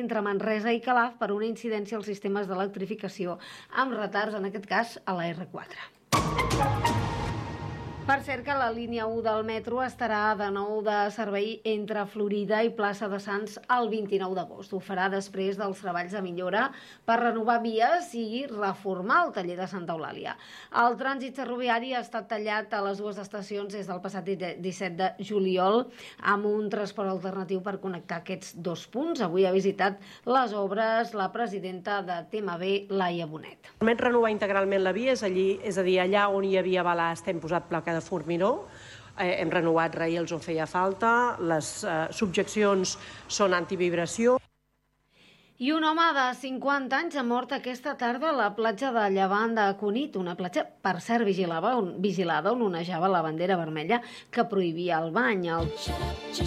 entre Manresa i Calaf per una incidència als sistemes d'electrificació, amb retards, en aquest cas, a la R4. Per cert que la línia 1 del metro estarà de nou de servei entre Florida i Plaça de Sants el 29 d'agost. Ho farà després dels treballs de millora per renovar vies i reformar el taller de Santa Eulàlia. El trànsit ferroviari ha estat tallat a les dues estacions des del passat 17 de juliol amb un transport alternatiu per connectar aquests dos punts. Avui ha visitat les obres la presidenta de TMB, Laia Bonet. Permet renovar integralment la via, és a dir, allà on hi havia balast hem posat placa de formigó, hem renovat rails on feia falta, les subjeccions són antivibració. I un home de 50 anys ha mort aquesta tarda a la platja de Llevant de Cunit, una platja, per cert, vigilada on onejava la bandera vermella que prohibia el bany.